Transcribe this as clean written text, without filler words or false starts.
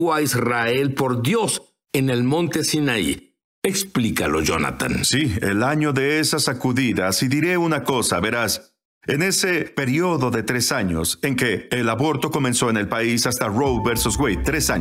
a Israel por Dios en el monte Sinaí. Explícalo, Jonathan. Sí, el año de esas sacudidas, y diré una cosa, verás. En ese periodo de 3 años en que el aborto comenzó en el país hasta Roe versus Wade, 3 años,